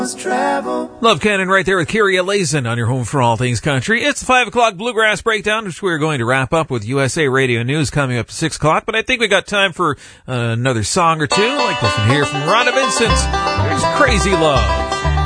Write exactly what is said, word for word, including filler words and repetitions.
Love Cannon right there with Kyria Lazen on your home for all things country. It's the five o'clock Bluegrass Breakdown, which we're going to wrap up with U S A Radio News coming up at six o'clock. But I think we got time for uh, another song or two, like this one here from Rhonda Vincent. Here's Crazy Love.